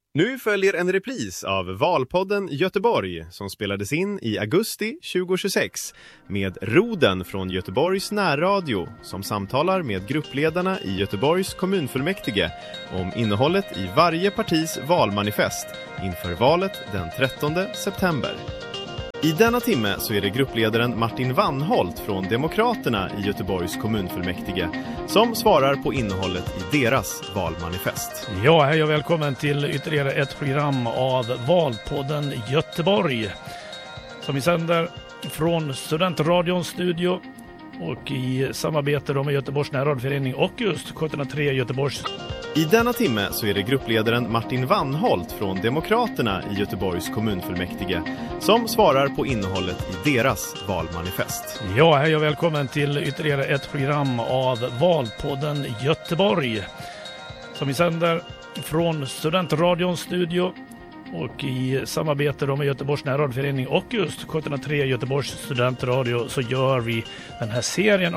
Nu följer en repris av Valpodden Göteborg som spelades in i augusti 2026 med Roden från Göteborgs närradio som samtalar med gruppledarna i Göteborgs kommunfullmäktige om innehållet i varje partis valmanifest inför valet den 13 september. I denna timme så är det gruppledaren Martin Wannholt från Demokraterna i Göteborgs kommunfullmäktige som svarar på innehållet i deras valmanifest. Ja, hej och välkommen till ytterligare ett program av Valpodden Göteborg som vi sänder från Studentradions studio och i samarbete med Göteborgs närradioförening och just 1703 Göteborgs. I denna timme så är det gruppledaren Martin Wannholt från Demokraterna i Göteborgs kommunfullmäktige som svarar på innehållet i deras valmanifest. Ja, hej och välkommen till ytterligare ett program av Valpodden Göteborg som vi sänder från Studentradions studio och i samarbete med Göteborgs närradioförening och just 1703 Göteborgs studentradio så gör vi den här serien